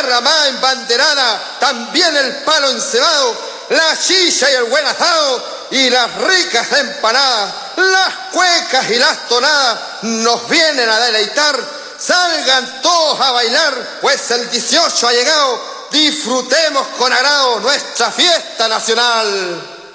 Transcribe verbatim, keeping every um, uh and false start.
guitarra más embanderada, también el palo encebado, la chicha y el buen asado y las ricas empanadas, las cuecas y las tonadas nos vienen a deleitar. Salgan todos a bailar, pues el dieciocho ha llegado, disfrutemos con agrado nuestra fiesta nacional.